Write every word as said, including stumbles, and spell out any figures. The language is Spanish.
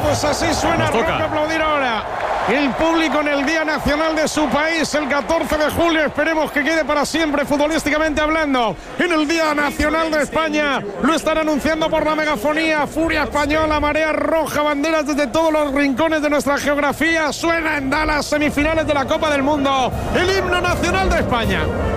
pues así suena Roca aplaudir ahora. El público en el Día Nacional de su país, el catorce de julio, esperemos que quede para siempre futbolísticamente hablando. En el Día Nacional de España lo están anunciando por la megafonía. Furia española, marea roja, banderas desde todos los rincones de nuestra geografía. Suena en Dallas, semifinales de la Copa del Mundo, el himno nacional de España.